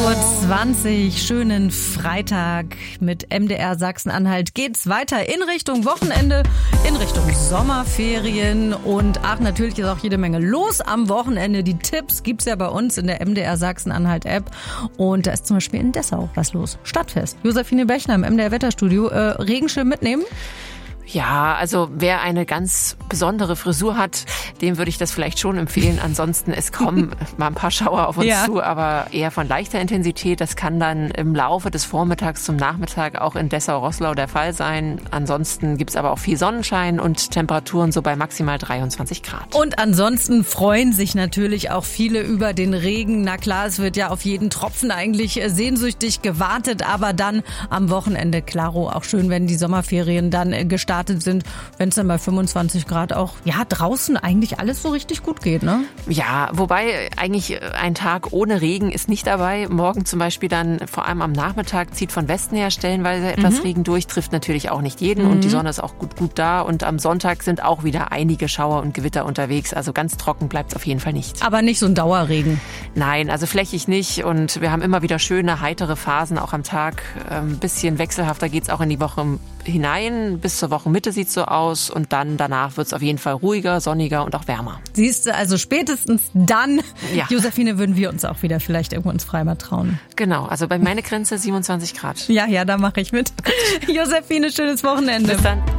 8:20 Uhr, schönen Freitag mit MDR Sachsen-Anhalt geht's weiter in Richtung Wochenende, in Richtung Sommerferien und natürlich ist auch jede Menge los am Wochenende. Die Tipps gibt's ja bei uns in der MDR Sachsen-Anhalt App und da ist zum Beispiel in Dessau was los. Stadtfest. Josephine Bechner im MDR Wetterstudio. Regenschirm mitnehmen? Ja, also wer eine ganz besondere Frisur hat, dem würde ich das vielleicht schon empfehlen. Ansonsten, es kommen mal ein paar Schauer auf uns zu, aber eher von leichter Intensität. Das kann dann im Laufe des Vormittags zum Nachmittag auch in Dessau-Roßlau der Fall sein. Ansonsten gibt's aber auch viel Sonnenschein und Temperaturen so bei maximal 23 Grad. Und ansonsten freuen sich natürlich auch viele über den Regen. Na klar, es wird ja auf jeden Tropfen eigentlich sehnsüchtig gewartet, aber dann am Wochenende, klaro, auch schön, wenn die Sommerferien dann gestartet sind, wenn es dann bei 25 Grad auch draußen eigentlich alles so richtig gut geht, ne? Ja, wobei eigentlich ein Tag ohne Regen ist nicht dabei. Morgen zum Beispiel dann vor allem am Nachmittag zieht von Westen her stellenweise etwas Regen durch, trifft natürlich auch nicht jeden und die Sonne ist auch gut da und am Sonntag sind auch wieder einige Schauer und Gewitter unterwegs, also ganz trocken bleibt es auf jeden Fall nicht. Aber nicht so ein Dauerregen? Nein, also flächig nicht und wir haben immer wieder schöne, heitere Phasen auch am Tag. Ein bisschen wechselhafter geht's auch in die Woche hinein, bis zur Wochenmitte sieht's so aus und dann danach wird's auf jeden Fall ruhiger, sonniger und auch wärmer. Siehst du, also spätestens dann, Josephine, würden wir uns auch wieder vielleicht irgendwo ins Freibad trauen. Genau, also bei meine Grenze 27 Grad. Ja, da mache ich mit. Josephine, schönes Wochenende. Bis dann.